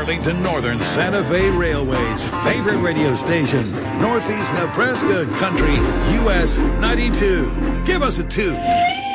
Worthington Northern Santa Fe Railway's favorite radio station, Northeast Nebraska Country, US 92. Give us a 2.